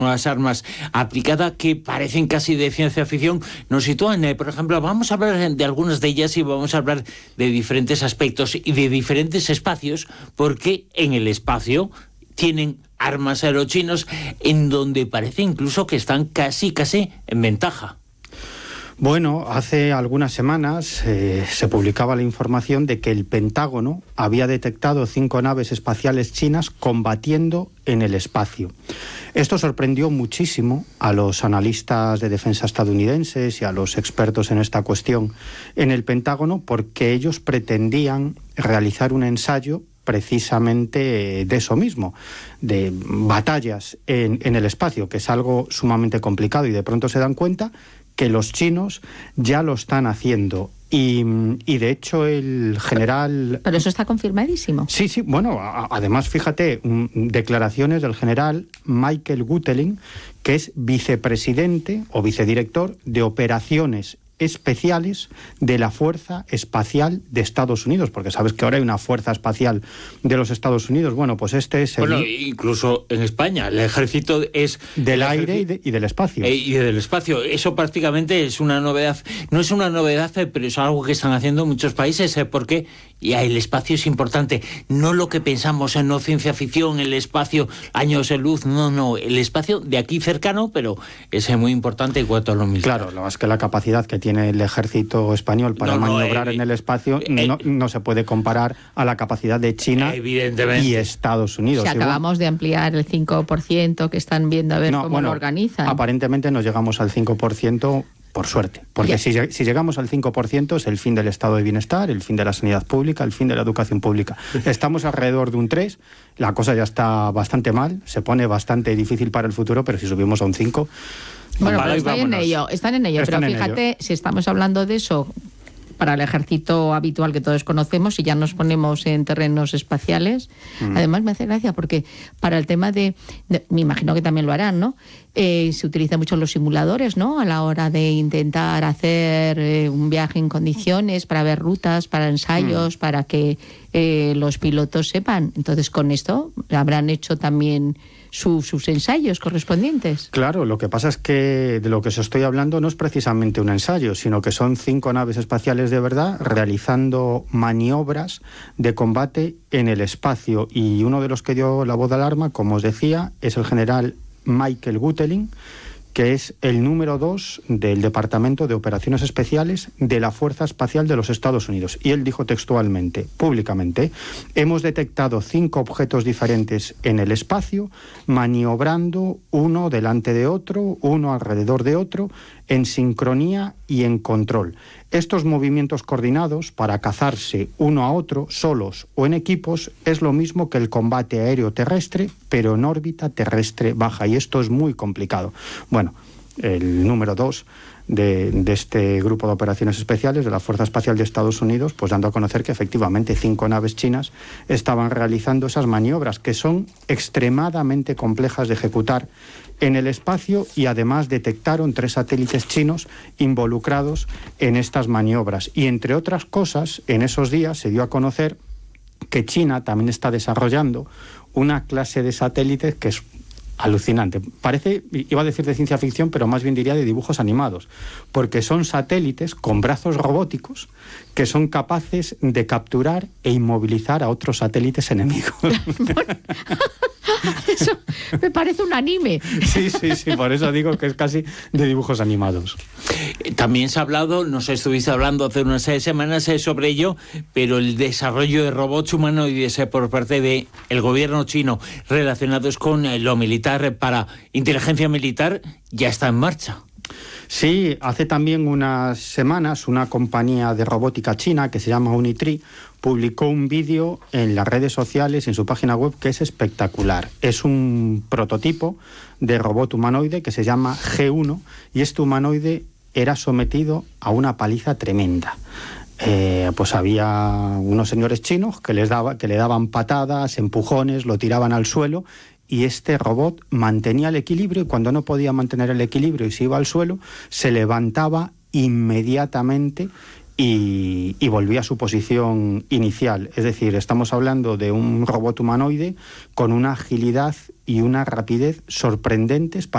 nuevas armas aplicadas que parecen casi de ciencia ficción, nos sitúan, por ejemplo, vamos a hablar de algunas de ellas y vamos a hablar de diferentes aspectos y de diferentes espacios, porque en el espacio tienen armas a los chinos en donde parece incluso que están casi en ventaja. Bueno, hace algunas semanas se publicaba la información de que el Pentágono había detectado 5 naves espaciales chinas combatiendo en el espacio. Esto sorprendió muchísimo a los analistas de defensa estadounidenses y a los expertos en esta cuestión en el Pentágono, porque ellos pretendían realizar un ensayo precisamente de eso mismo, de batallas en el espacio, que es algo sumamente complicado, y de pronto se dan cuenta que los chinos ya lo están haciendo. Y de hecho el general... Pero eso está confirmadísimo. Sí, bueno, además fíjate, declaraciones del general Michael Guteling, que es vicepresidente o vicedirector de operaciones especiales de la Fuerza Espacial de Estados Unidos, porque sabes que ahora hay una Fuerza Espacial de los Estados Unidos. Bueno, pues este es el... Bueno, incluso en España, el ejército es... Del aire y del espacio. Y del espacio. Eso prácticamente es una novedad. No es una novedad, pero es algo que están haciendo muchos países, porque ya el espacio es importante. No lo que pensamos en no ciencia ficción, el espacio, años de luz, no. El espacio de aquí cercano, pero es muy importante en cuanto a lo militar. Claro, lo más que la capacidad que tiene el ejército español para maniobrar en el espacio no se puede comparar a la capacidad de China y Estados Unidos. Si acabamos de ampliar el 5% que están viendo a ver cómo lo organizan. Aparentemente no llegamos al 5%, por suerte, porque si llegamos al 5% es el fin del estado de bienestar, el fin de la sanidad pública, el fin de la educación pública. Estamos alrededor de un 3%, la cosa ya está bastante mal, se pone bastante difícil para el futuro, pero si subimos a un 5%... Bueno, pero están en ello, pero fíjate, si estamos hablando de eso para el ejército habitual que todos conocemos y ya nos ponemos en terrenos espaciales, además me hace gracia porque para el tema de me imagino que también lo harán, ¿no? Se utilizan mucho los simuladores, ¿no? A la hora de intentar hacer un viaje en condiciones, para ver rutas, para ensayos, para que los pilotos sepan. Entonces, con esto habrán hecho también sus ensayos correspondientes. Claro, lo que pasa es que de lo que os estoy hablando no es precisamente un ensayo, sino que son 5 naves espaciales de verdad realizando maniobras de combate en el espacio. Y uno de los que dio la voz de alarma, como os decía, es el general Michael Guteling, que es el número 2 del Departamento de Operaciones Especiales de la Fuerza Espacial de los Estados Unidos. Y él dijo textualmente, públicamente: hemos detectado 5 objetos diferentes en el espacio, maniobrando uno delante de otro, uno alrededor de otro, en sincronía y en control. Estos movimientos coordinados para cazarse uno a otro, solos o en equipos, es lo mismo que el combate aéreo terrestre, pero en órbita terrestre baja, y esto es muy complicado. Bueno, el número 2 de este grupo de operaciones especiales de la Fuerza Espacial de Estados Unidos, pues dando a conocer que efectivamente 5 naves chinas estaban realizando esas maniobras, que son extremadamente complejas de ejecutar en el espacio, y además detectaron 3 satélites chinos involucrados en estas maniobras. Y entre otras cosas, en esos días se dio a conocer que China también está desarrollando una clase de satélites que es alucinante. Parece, iba a decir de ciencia ficción, pero más bien diría de dibujos animados, porque son satélites con brazos robóticos que son capaces de capturar e inmovilizar a otros satélites enemigos. Eso me parece un anime. Sí, por eso digo que es casi de dibujos animados. También se ha hablado, nos estuviste hablando hace unas semanas sobre ello, pero el desarrollo de robots humanoides por parte del gobierno chino relacionados con lo militar, para inteligencia militar, ya está en marcha. Sí, hace también unas semanas una compañía de robótica china que se llama Unitree publicó un vídeo en las redes sociales, en su página web, que es espectacular. Es un prototipo de robot humanoide que se llama G1, y este humanoide era sometido a una paliza tremenda. Pues había unos señores chinos que le daban patadas, empujones, lo tiraban al suelo, y este robot mantenía el equilibrio, y cuando no podía mantener el equilibrio y se iba al suelo, se levantaba inmediatamente y volvía a su posición inicial. Es decir, estamos hablando de un robot humanoide con una agilidad y una rapidez sorprendentes